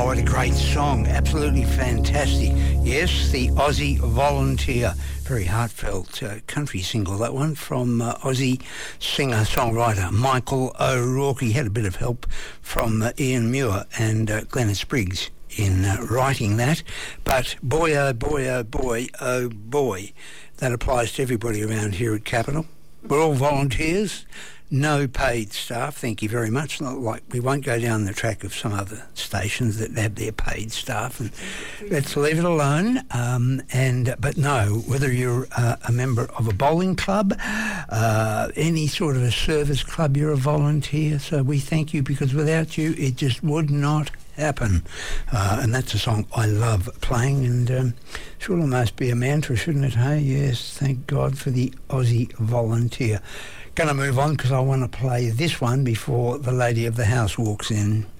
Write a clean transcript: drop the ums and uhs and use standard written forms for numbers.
what a great song. Absolutely fantastic. Yes, the Aussie Volunteer. Very heartfelt country single, that one, from Aussie singer-songwriter Michael O'Rourke. He had a bit of help from Ian Muir and Glennis Briggs in writing that. But boy, oh boy, oh boy, oh boy, that applies to everybody around here at Capital. We're all volunteers. No paid staff, thank you very much. Not like we won't go down the track of some other stations that have their paid staff, and let's leave it alone. But no, whether you're a member of a bowling club, any sort of a service club, you're a volunteer. So we thank you, because without you, it just would not happen. And that's a song I love playing, and should almost be a mantra, shouldn't it? Hey, yes, thank God for the Aussie Volunteer. Going to move on because I want to play this one before the lady of the house walks in.